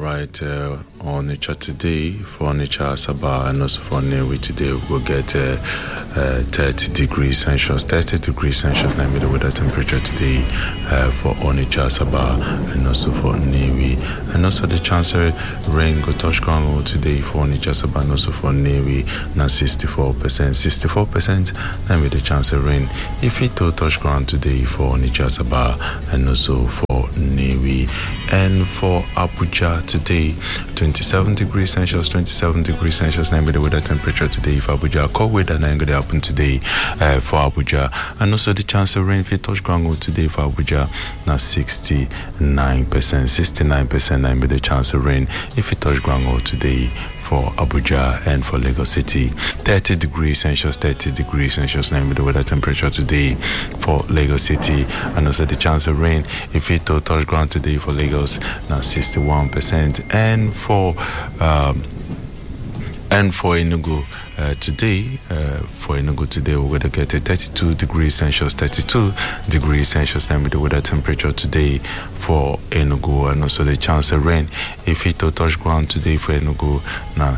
right, on nature today, for nature Asaba, and also for Newi today, we'll get 30 degrees Celsius, 30 degrees Celsius, name the weather temperature today for Onitsha Asaba, and also for Newi, and also the chance of rain go touch ground today for Onitsha Asaba, and also for Newi, now 64%, name the chance of rain. If it to touch ground today for Onitsha Asaba, and also for Newi, and for Abuja today, 27 degrees Celsius, 27 degrees Celsius, name the weather temperature today for Abuja. Cold weather going to happen today for Abuja, and also the chance of rain if it touch ground today for Abuja, now 69%, name the chance of rain if it touch ground today for Abuja and for Lagos City. 30 degrees Celsius, 30 degrees Celsius, name the weather temperature today for Lagos City, and also the chance of rain if it touch ground today for Lagos, now 61%, and for Enugu today, we're going to get a 32 degrees Celsius, 32 degrees Celsius, name the weather temperature today for Enugu, and also the chance of rain if it touch ground today for Enugu, now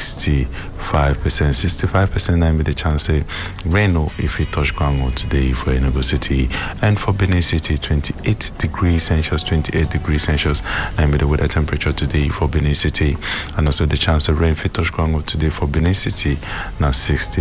65%, name the chance of rain if it touch ground today for Enugu City, and for Benin City, 28 degrees Celsius, 28 degrees Celsius, name the weather temperature today for Benin City, and also the chance of rain if it touch ground today for Benin City, now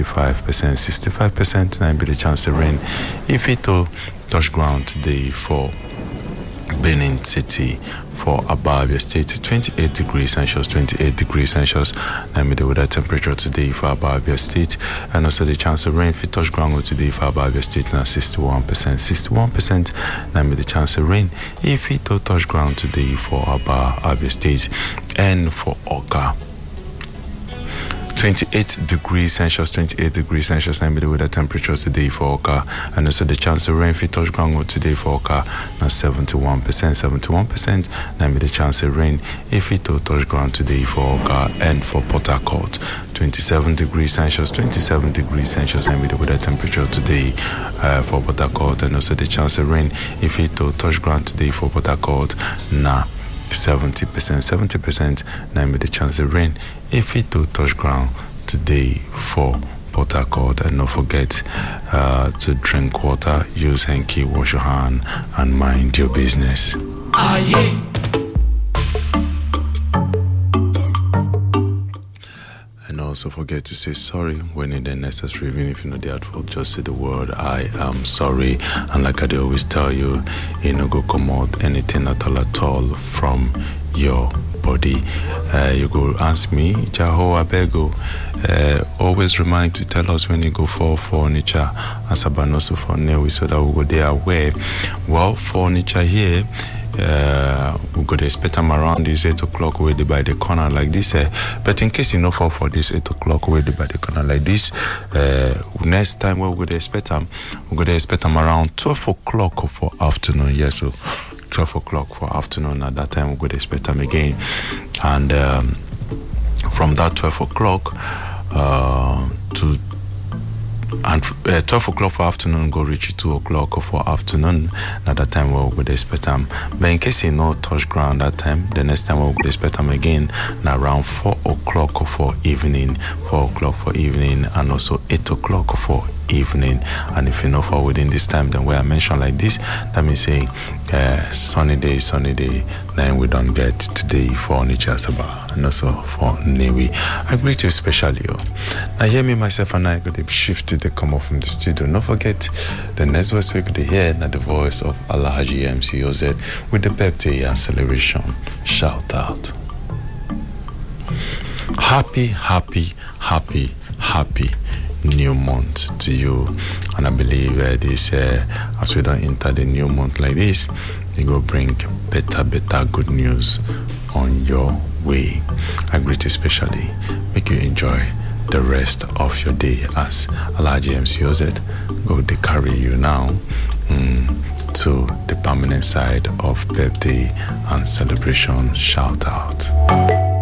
65%, and be the chance of rain if it touch ground today for Benin City. For Abia State, 28 degrees Celsius, 28 degrees Celsius, and the weather temperature today for Abia State, and also the chance of rain if it touch ground today for Abia State, now 61%, and the chance of rain if it touch ground today for Abia State, and for Oka, 28 degrees Celsius, 28 degrees Celsius, and the weather temperature today for Oka, and also the chance of rain if it touch ground today for Oka, now 71%, and the chance of rain if it touch ground today for Oka, and for Port Harcourt, 27 degrees Celsius, 27 degrees Celsius, and the weather temperature today for Port Harcourt, and also the chance of rain if it touch ground today for Port Harcourt, now 70%, name the chance of rain if it touch ground today for Port Harcourt. And don't forget to drink water, use hanky, wash your hand, and mind your business. And also forget to say sorry when it is necessary. Even if you know the at fault, just say the word I am sorry. And like I always tell you, you know, go come out anything at all from your body. You go ask me, Jaho Abego. Always remind to tell us when you go for Onitsha Asaba, and also for Newi, so that we go there aware. Well, for Onitsha here, we go to expect them around this 8 o'clock way by the corner like this. But in case you know for this 8 o'clock way by the corner like this, next time we go to expect them, around 12 o'clock for afternoon. Yes, so 12 o'clock for afternoon. At that time we go to expect them again, and from that 12 o'clock to 12 o'clock for afternoon go reach 2 o'clock for afternoon. At that time we would expect them. But in case you know touch ground that time, the next time we would expect them again around 4 o'clock for evening, and also 8 o'clock for evening. And if you know for within this time, then where I mention like this, that means say sunny day, then we don't get today for Onitsha Asaba and also for Newi. I greet you especially. Now hear me, myself, and I go to shift to come off from the studio. Don't forget the next voice we could hear now, the voice of Alhaji MC OZ with the birthday and celebration shout out. Happy new month to you, and I believe this as we don't enter the new month like this, it will bring better good news on your way. I greet you especially, make you enjoy the rest of your day as Alhaji MC OZ go to carry you now to the permanent side of birthday and celebration shout out.